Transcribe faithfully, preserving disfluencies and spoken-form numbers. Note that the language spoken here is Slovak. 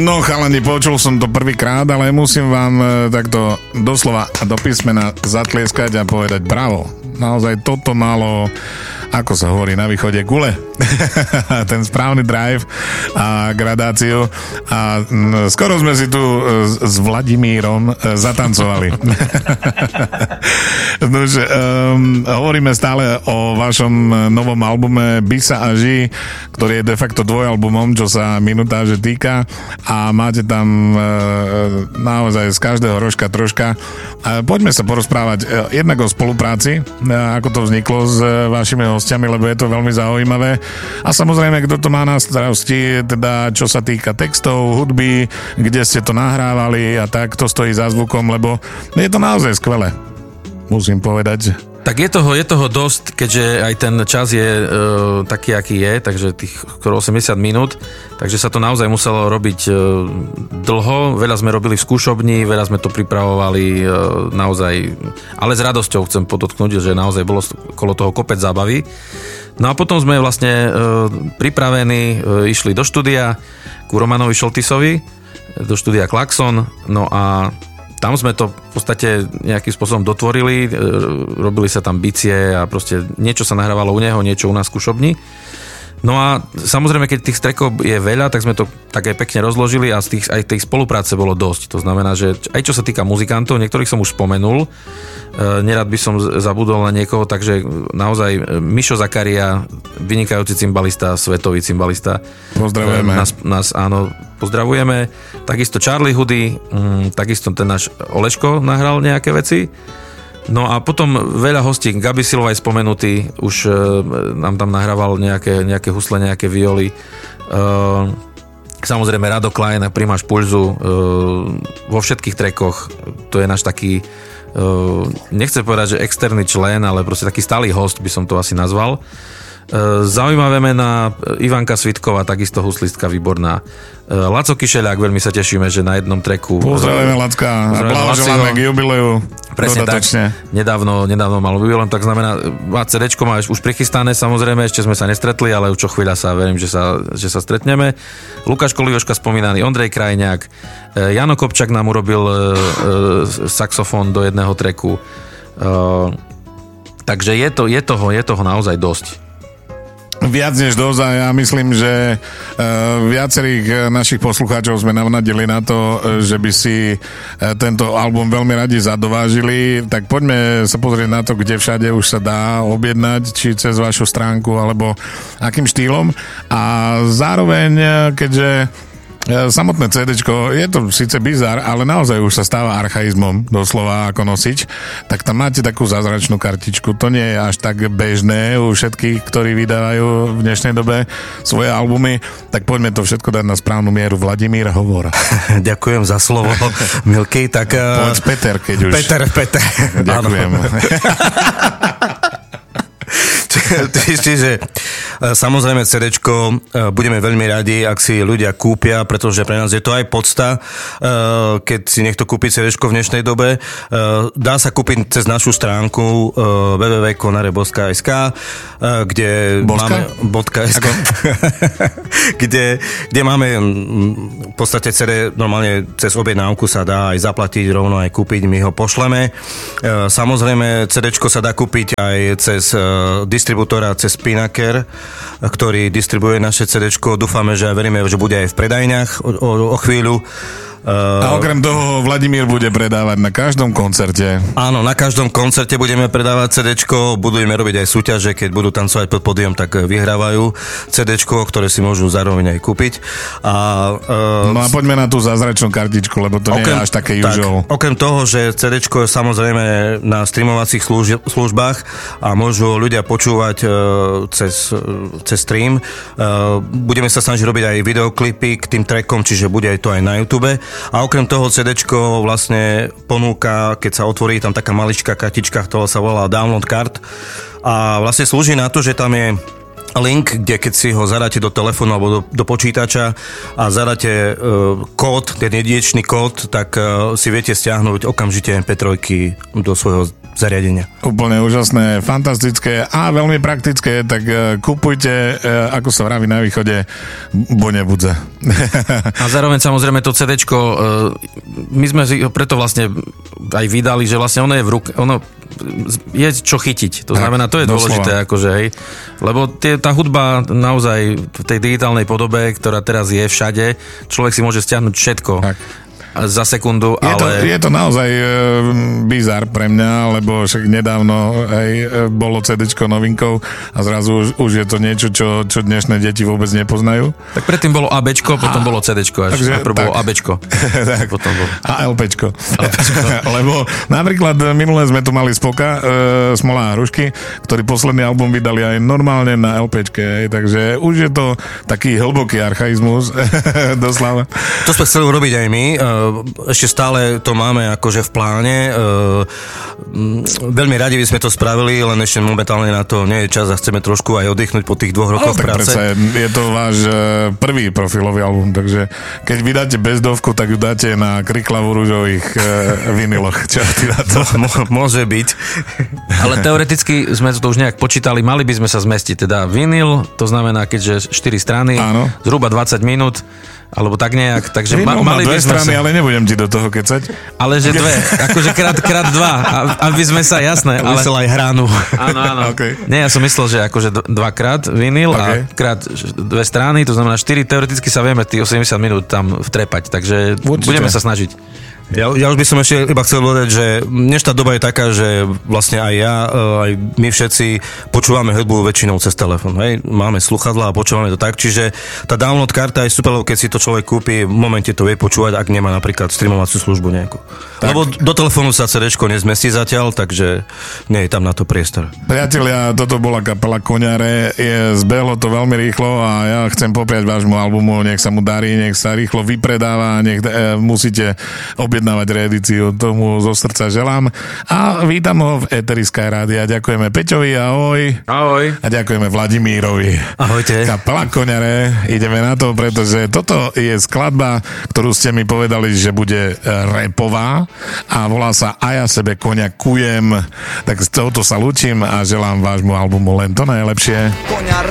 No chalani, počul som to prvýkrát, ale musím vám takto doslova do písmena zatlieskať a povedať bravo. Naozaj toto malo, ako sa hovorí na východe, gule. Ten správny drive a gradáciu. A skoro sme si tu s Vladimírom zatancovali. Nože, um, hovoríme stále o vašom novom albume Bisa a Ži, ktorý je de facto dvojalbumom, čo sa minutáže týka, a máte tam uh, naozaj z každého rožka troška. Uh, poďme sa porozprávať uh, jednak o spolupráci, uh, ako to vzniklo s uh, vašimi hostiami, lebo je to veľmi zaujímavé. A samozrejme, kto to má na starosti, teda čo sa týka textov, hudby, kde ste to nahrávali a tak, to stojí za zvukom, lebo je to naozaj skvelé, musím povedať. Tak je toho, je toho dosť, keďže aj ten čas je e, taký, aký je, takže tých skoro osemdesiat minút, takže sa to naozaj muselo robiť e, dlho, veľa sme robili v skúšobni, veľa sme to pripravovali e, naozaj, ale s radosťou chcem podotknúť, že naozaj bolo okolo toho kopec zábavy. No a potom sme vlastne e, pripravení, e, išli do štúdia ku Romanovi Šoltisovi, do štúdia Klaxon, no a tam sme to v podstate nejakým spôsobom dotvorili, robili sa tam bicie a proste niečo sa nahrávalo u neho, niečo u nás v skúšobni. No a samozrejme, keď tých trackov je veľa, tak sme to tak aj pekne rozložili a z tých, aj tej spolupráce bolo dosť. To znamená, že aj čo sa týka muzikantov, niektorých som už spomenul, nerad by som zabudol na niekoho, takže naozaj Mišo Zakaria, vynikajúci cymbalista, svetový cymbalista. Pozdravujeme. Nás, nás áno, pozdravujeme. Takisto Charlie Hudy, takisto ten náš Oleško nahral nejaké veci. No a potom veľa hostí, Gabi Silva je spomenutý, už e, nám tam nahrával nejaké, nejaké husle, nejaké violy. E, samozrejme Rado Klein a Primáš Pulzu e, vo všetkých trackoch, to je náš taký, e, nechcem povedať, že externý člen, ale proste taký stály host by som to asi nazval. Zaujímavé mená, Ivanka Svitková, takisto huslistka výborná. Laco Kyšeľák, veľmi sa tešíme, že na jednom tracku. Pozdravujeme Lacka a blahoželáme k jubileu. Presne dodatočne. Tak, nedávno, nedávno mal jubileum, tak znamená, má cédéčko má už prichystané, samozrejme, ešte sme sa nestretli, ale už čo chvíľa sa, verím, že sa, že sa stretneme. Lukáš Kolivoška spomínaný, Ondrej Krajňák, Jano Kopčak nám urobil e, e, saxofón do jedného tracku. E, takže je, to, je, toho, je toho naozaj dosť. Viac než dosť a ja myslím, že uh, viacerých našich poslucháčov sme navnadili na to, že by si uh, tento album veľmi radi zadovážili, tak poďme sa pozrieť na to, kde všade už sa dá objednať, či cez vašu stránku, alebo akým štýlom. A zároveň, keďže samotné cédéčko, je to síce bizar, ale naozaj už sa stáva archaizmom, doslova ako nosič, tak tam máte takú zázračnú kartičku. To nie je až tak bežné u všetkých, ktorí vydávajú v dnešnej dobe svoje albumy, tak poďme to všetko dať na správnu mieru. Vladimír, hovor. Ďakujem za slovo, Milky. Tak, Poď Peter, keď už. Peter, Peter. Ďakujem. Čiže samozrejme cédéčko budeme veľmi radi, ak si ľudia kúpia, pretože pre nás je to aj podsta, keď si niekto kúpi cédéčko v dnešnej dobe. Dá sa kúpiť cez našu stránku w w w bodka konare bodka es ka, kde Boska? máme .sk, kde, kde máme v podstate cé dé normálne cez objednávku sa dá aj zaplatiť, rovno aj kúpiť, my ho pošleme. Samozrejme cédéčko sa dá kúpiť aj cez distribútora, cez Spinnaker, ktorý distribuje naše cédéčko. Dúfame, že aj veríme, že bude aj v predajniach o, o, o chvíľu. A okrem toho Vladimír bude predávať na každom koncerte. Áno, na každom koncerte budeme predávať cédéčko, budeme robiť aj súťaže, keď budú tancovať pod pódium, tak vyhrávajú cédéčko, ktoré si môžu zároveň aj kúpiť. A, uh, no a poďme na tú zázračnú kartičku, lebo to okrem, nie je až také usual. Okrem toho, že cédéčko je samozrejme na streamovacích služ- službách a môžu ľudia počúvať uh, cez, uh, cez stream, uh, budeme sa snažiť robiť aj videoklipy k tým trackom, čiže bude aj to aj na YouTube. A okrem toho cédéčko vlastne ponúka, keď sa otvorí tam taká maličká kartička, ktorá sa volá download card a vlastne slúži na to, že tam je link, kde keď si ho zadáte do telefónu alebo do, do počítača a zadáte uh, kód, ten jedinečný kód, tak uh, si viete stiahnuť okamžite em pé tri do svojho zariadenia. Úplne úžasné, fantastické a veľmi praktické, tak uh, kupujte, uh, ako sa vraví na východe, bo nebudze. A zároveň samozrejme to cédečko, uh, my sme si ho preto vlastne aj vydali, že vlastne ono je v ruke, ono je čo chytiť. To tak, znamená, to je dôležité, akože, hej. Lebo tie, tá hudba naozaj v tej digitálnej podobe, ktorá teraz je všade, človek si môže stiahnuť všetko. Tak. Za sekundu, je ale... To, je to naozaj e, bizar pre mňa, lebo však nedávno hej, bolo cédečko novinkou a zrazu už, už je to niečo, čo, čo dnešné deti vôbec nepoznajú. Tak predtým bolo ABčko, potom a, bolo cédečko, až takže, najprv bolo ABčko. tak, potom bolo. A LPčko. LPčko. Lebo napríklad minulé sme tu mali Spoka, e, Smola a Hrušky, ktorí posledný album vydali aj normálne na LPčke, hej, takže už je to taký hlboký archaizmus, doslova. To sme chceli urobiť aj my, ešte stále to máme akože v pláne. Veľmi radi by sme to spravili, len ešte momentálne na to nie je čas a chceme trošku aj oddychnúť po tých dvoch rokoch no, práce. Je, je to váš prvý profilový album, takže keď vydáte bezdovku, tak ju dáte na kriklavu rúžových viniloch. Čo ty na to? Môže byť. Ale teoreticky sme to už nejak počítali, mali by sme sa zmestiť. Teda vinil, to znamená, keďže štyri strany, áno. Zhruba dvadsať minút, alebo tak nejak, takže ma, mali by sme strany, sa... ale nebudem ti do toho kecať. Ale že dve, akože krát, krát dva, aby sme sa, jasné. Ale... Myslel aj hránu. Áno, áno. Okay. Nie, ja som myslel, že akože dvakrát vinyl okay. a krát dve strany, to znamená štyri, teoreticky sa vieme tých osemdesiat minút tam vtrepať, takže určite. Budeme sa snažiť. Ja, ja už by som ešte iba chcel povedať, že dnešná doba je taká, že vlastne aj ja, aj my všetci počúvame hudbu väčšinou cez telefón. Hej? Máme sluchadlá a počúvame to tak, čiže tá download karta je super, keď si to človek kúpi, v momente to vie počúvať, ak nemá napríklad streamovaciu službu nejakú. Tak. Lebo do telefónu sa cédečko nezmestí zatiaľ, takže nie je tam na to priestor. Priatelia, toto bola kapela Koňare, je, zbehlo to veľmi rýchlo a ja chcem popriať vášmu albumu, nech sa mu darí, nech sa rýchlo vypredáva, nech e, musíte objednávať reedíciu, tomu zo srdca želám. A vítam ho v éteri Sky Rádia. Ďakujeme Peťovi, ahoj. Ahoj. A ďakujeme Vladimírovi. Ahojte. Kapela Koňare, ideme na to, pretože toto je skladba, ktorú ste mi povedali, že bude rapová a volá sa A ja sebe koňa kujem. Tak z tohoto sa lúčim a želám vášmu albumu len to najlepšie.